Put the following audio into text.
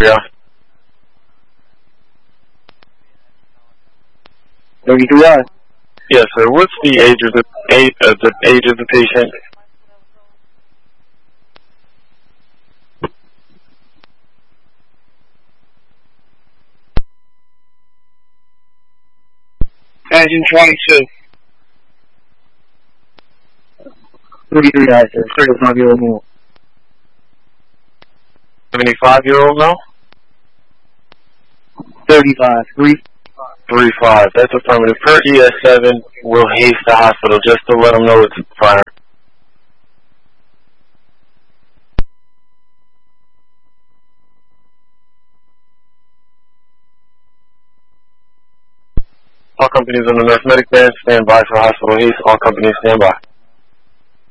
Yeah. 33I. Yes, sir. What's the age of the patient? Engine 22. 33I, sir. 35-year-old male. 75-year-old now? 35. 35. That's affirmative. Per ES7, we'll haste the hospital just to let them know it's fire. All companies on the nurse medic band, stand by for hospital haste. All companies stand by.